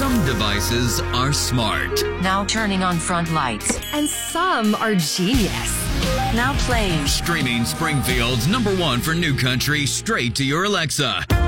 Some devices are smart. Now turning on front lights. And some are genius. Now playing. Streaming Springfield's #1 for new country straight to your Alexa.